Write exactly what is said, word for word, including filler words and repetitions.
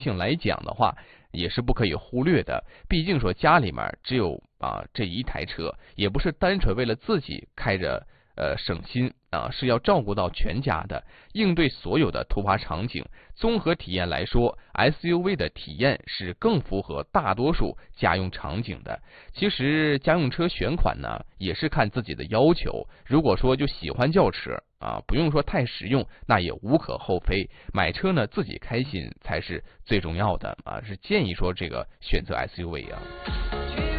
性来讲的话，也是不可以忽略的。毕竟说家里面只有啊这一台车，也不是单纯为了自己开着呃省心啊，是要照顾到全家的，应对所有的突发场景。综合体验来说 ，S U V 的体验是更符合大多数家用场景的。其实家用车选款呢，也是看自己的要求。如果说就喜欢轿车啊，不用说太实用，那也无可厚非。买车呢，自己开心才是最重要的啊，是建议说这个选择 S U V 啊。